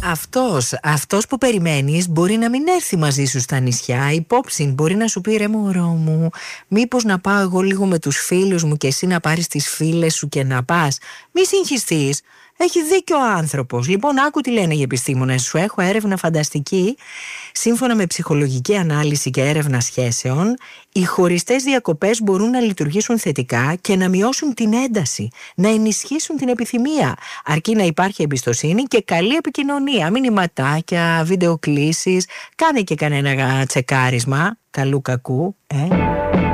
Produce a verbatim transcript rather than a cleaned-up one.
αυτός, αυτός που περιμένεις μπορεί να μην έρθει μαζί σου στα νησιά. Υπόψη μπορεί να σου πει, ρε μωρό μου, μήπως να πάω εγώ λίγο με τους φίλους μου και εσύ να πάρεις τις φίλες σου και να πας. Μη συγχυστείς. Έχει δίκιο ο άνθρωπος. Λοιπόν, άκου τι λένε οι επιστήμονες. Σου έχω έρευνα φανταστική. Σύμφωνα με ψυχολογική ανάλυση και έρευνα σχέσεων, οι χωριστές διακοπές μπορούν να λειτουργήσουν θετικά και να μειώσουν την ένταση, να ενισχύσουν την επιθυμία, αρκεί να υπάρχει εμπιστοσύνη και καλή επικοινωνία. Μηνυματάκια, βιντεοκλήσεις, κάνε και κανένα τσεκάρισμα καλού κακού, ε.